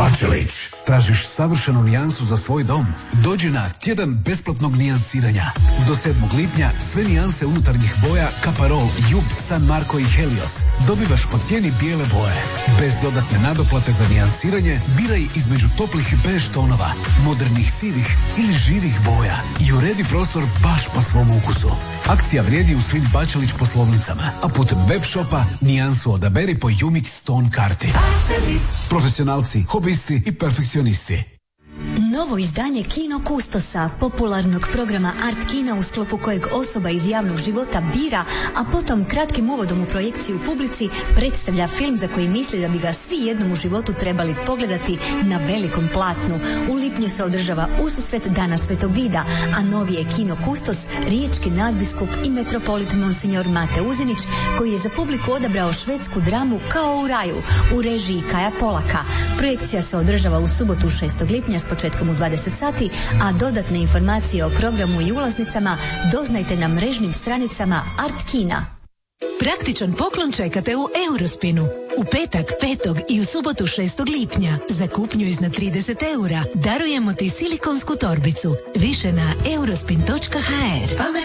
Bačelić. Tražiš savršenu nijansu za svoj dom? Dođi na tjedan besplatnog nijansiranja. Do 7. lipnja sve nijanse unutarnjih boja Kaparol, Jub, San Marco i Helios dobivaš po cijeni bijele boje. Bez dodatne nadoplate za nijansiranje biraj između toplih bež tonova, modernih sivih ili živih boja i uredi prostor baš po svom ukusu. Akcija vrijedi u svim Bačelić poslovnicama, a putem web shopa nijansu odaberi po Umix Stone karti. Profesionalci, hobisti i perfekcionisti. Novo izdanje Kino Kustosa, popularnog programa Art Kina u sklopu kojeg osoba iz javnog života bira, a potom kratkim uvodom u projekciju u publici predstavlja film za koji misli da bi ga svi jednom u životu trebali pogledati na velikom platnu. U lipnju se održava ususret Dana Svetog Vida, a novi je Kino Kustos riječki nadbiskup i metropolit Monsignor Mate Uzinić, koji je za publiku odabrao švedsku dramu Kao u raju u režiji Kaja Polaka. Projekcija se održava u subotu 6. lipnja s početkom u 20 sati, a dodatne informacije o programu i ulaznicama doznajte na mrežnim stranicama Art Kina. Praktičan poklon čekate u Eurospinu. U petak 5. i u subotu 6. lipnja za kupnju iznad 30 eura darujemo ti silikonsku torbicu. Više na eurospin.hr.